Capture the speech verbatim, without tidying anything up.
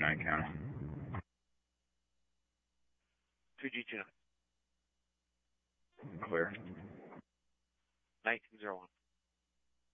nine counter. two G two nine. Clear. nineteen zero one.